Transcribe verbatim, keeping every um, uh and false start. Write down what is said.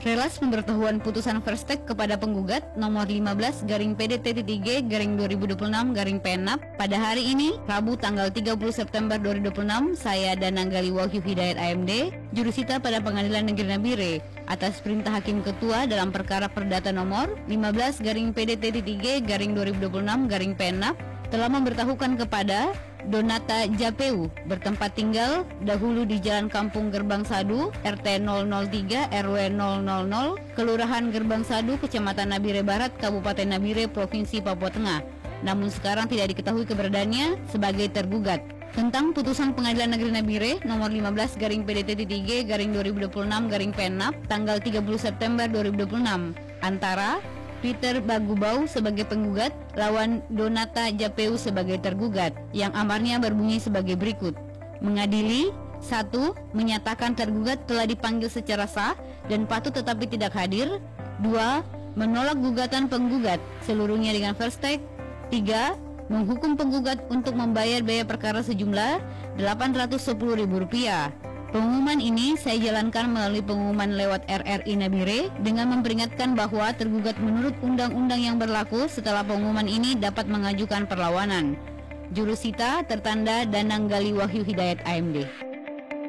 Relas pemberitahuan putusan First Take kepada penggugat nomor lima belas garing P D T tiga garing dua ribu dua puluh enam garing Penap pada hari ini, Rabu tanggal tiga puluh September dua ribu dua puluh enam, saya Danang Gali Wahyu Hidayat A M D, jurusita pada Pengadilan Negeri Nabire, atas perintah Hakim Ketua dalam perkara perdata nomor lima belas garing P D T tiga garing dua ribu dua puluh enam garing Penap, telah memberitahukan kepada Donata Japeu bertempat tinggal dahulu di Jalan Kampung Gerbang Sadu, R T nol nol tiga R W nol nol nol, Kelurahan Gerbang Sadu, Kecamatan Nabire Barat, Kabupaten Nabire, Provinsi Papua Tengah. Namun sekarang tidak diketahui keberadaannya sebagai tergugat. Tentang putusan Pengadilan Negeri Nabire nomor lima belas garing P D T tiga garing dua ribu dua puluh enam garing Penap tanggal tiga puluh September dua ribu dua puluh enam antara Peter Bagubau sebagai penggugat lawan Donata Japeu sebagai tergugat, yang amarnya berbunyi sebagai berikut. Mengadili: satu. Menyatakan tergugat telah dipanggil secara sah dan patut tetapi tidak hadir. Dua. Menolak gugatan penggugat seluruhnya dengan First Take. Tiga. Menghukum penggugat untuk membayar biaya perkara sejumlah delapan ratus sepuluh ribu rupiah. Pengumuman ini saya jalankan melalui pengumuman lewat R R I Nabire dengan memperingatkan bahwa tergugat menurut undang-undang yang berlaku setelah pengumuman ini dapat mengajukan perlawanan. Jurusita tertanda Danang Gali Wahyu Hidayat A M D.